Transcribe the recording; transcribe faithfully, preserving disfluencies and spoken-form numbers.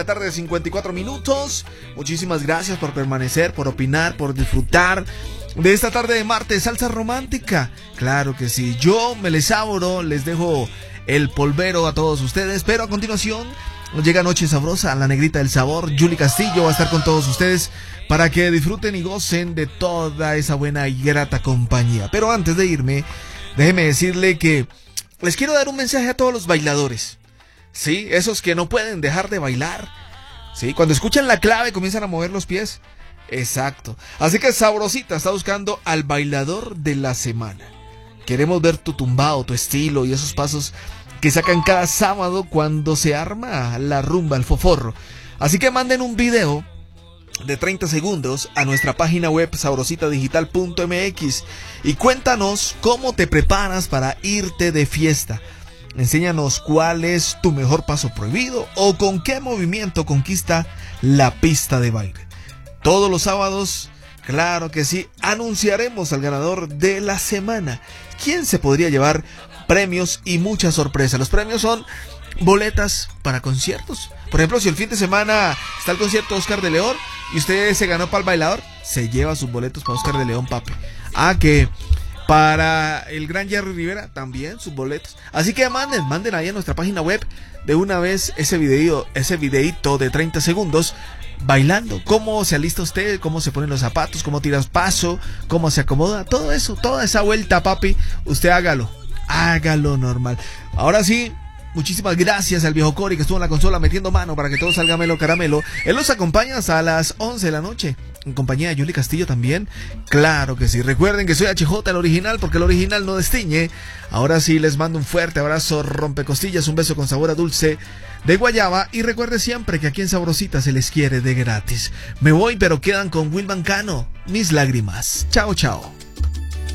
La tarde de cincuenta y cuatro minutos. Muchísimas gracias por permanecer, por opinar, por disfrutar de esta tarde de martes, salsa romántica. Claro que sí, yo me les abro, les dejo el polvero a todos ustedes, pero a continuación llega Noche Sabrosa, la negrita del sabor. Yuli Castillo va a estar con todos ustedes para que disfruten y gocen de toda esa buena y grata compañía. Pero antes de irme, déjeme decirle que les quiero dar un mensaje a todos los bailadores. Sí, esos que no pueden dejar de bailar. Sí, cuando escuchan la clave comienzan a mover los pies. Exacto. Así que Sabrosita está buscando al bailador de la semana. Queremos ver tu tumbado, tu estilo y esos pasos que sacan cada sábado cuando se arma la rumba, el foforro. Así que manden un video de treinta segundos a nuestra página web sabrosita digital punto m x y cuéntanos cómo te preparas para irte de fiesta. Enséñanos cuál es tu mejor paso prohibido o con qué movimiento conquista la pista de baile. Todos los sábados, claro que sí, anunciaremos al ganador de la semana. ¿Quién se podría llevar premios y muchas sorpresas? Los premios son boletas para conciertos. Por ejemplo, si el fin de semana está el concierto de Oscar de León y usted se ganó para el bailador, se lleva sus boletos para Oscar de León, papi. Ah, que para el gran Jerry Rivera también sus boletos. Así que manden, manden ahí a nuestra página web de una vez ese video, ese videito de treinta segundos bailando. Cómo se alista usted, cómo se ponen los zapatos, cómo tiras paso, cómo se acomoda, todo eso, toda esa vuelta, papi, usted hágalo, hágalo normal. Ahora sí, muchísimas gracias al viejo Cori que estuvo en la consola metiendo mano para que todo salga melo caramelo. Él nos acompaña hasta las once de la noche. En compañía de Yuli Castillo también. Claro que sí. Recuerden que soy H J, el original, porque el original no destiñe. Ahora sí, les mando un fuerte abrazo, rompecostillas, un beso con sabor a dulce de guayaba. Y recuerde siempre que aquí en Sabrosita se les quiere de gratis. Me voy, pero quedan con Wilman Cano, Mis Lágrimas. Chao, chao.